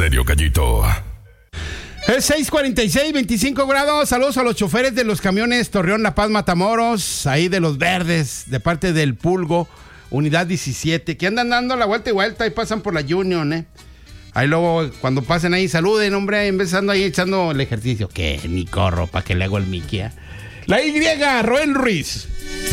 Estéreo Gallito. Es 6:46, 25 grados. Saludos a los choferes de los camiones Torreón, La Paz, Matamoros, ahí de los verdes, de parte del Pulgo, unidad 17, que andan dando la vuelta y vuelta y pasan por la Union, Ahí luego, cuando pasen ahí, saluden, hombre, empezando ahí echando el ejercicio. Que ni corro, para que le hago el Mickey, La Y, Roel Ruiz.